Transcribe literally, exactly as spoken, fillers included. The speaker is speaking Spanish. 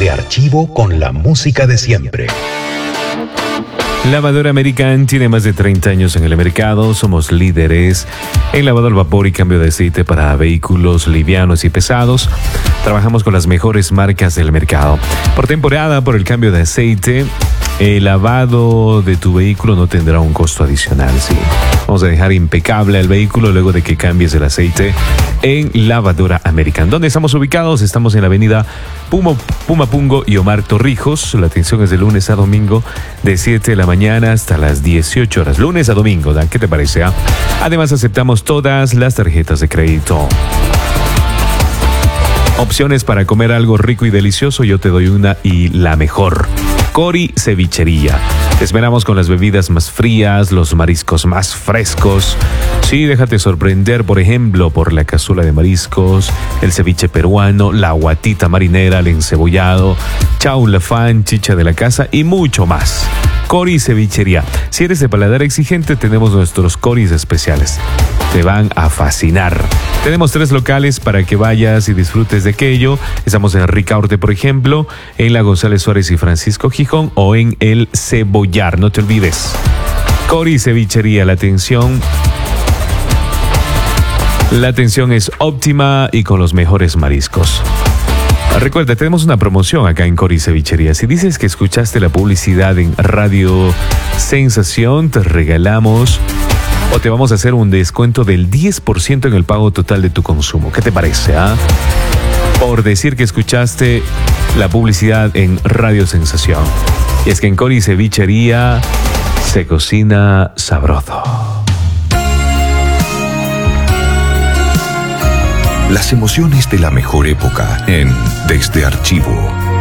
Desde Archivo con la música de siempre. Lavadora American tiene más de treinta años en el mercado. Somos líderes en lavado al vapor y cambio de aceite para vehículos livianos y pesados. Trabajamos con las mejores marcas del mercado. Por temporada, por el cambio de aceite, el lavado de tu vehículo no tendrá un costo adicional, ¿sí? Vamos a dejar impecable el vehículo luego de que cambies el aceite en Lavadora American. ¿Dónde estamos ubicados? Estamos en la avenida Puma, Pumapungo y Omar Torrijos. La atención es de lunes a domingo de siete de la mañana hasta las dieciocho horas. Lunes a domingo, Dan, ¿qué te parece? Ah? Además, aceptamos todas las tarjetas de crédito. Opciones para comer algo rico y delicioso, yo te doy una y la mejor. Cori Cevichería. Te esperamos con las bebidas más frías, los mariscos más frescos. Sí, déjate sorprender, por ejemplo, por la cazuela de mariscos, el ceviche peruano, la guatita marinera, el encebollado, chaulafán, chicha de la casa y mucho más. Cori Cevichería. Si eres de paladar exigente, tenemos nuestros coris especiales. Te van a fascinar. Tenemos tres locales para que vayas y disfrutes de aquello. Estamos en Ricaurte, por ejemplo, en la González Suárez y Francisco Gijón o en el Cebollar. No te olvides. Cori Cevichería, la atención. La atención es óptima y con los mejores mariscos. Recuerda, tenemos una promoción acá en Cori Cevichería. Si dices que escuchaste la publicidad en Radio Sensación, te regalamos o te vamos a hacer un descuento del diez por ciento en el pago total de tu consumo. ¿Qué te parece? Ah? Por decir que escuchaste la publicidad en Radio Sensación. Y es que en Cori Cevichería se cocina sabroso. Las emociones de la mejor época en Desde Archivo.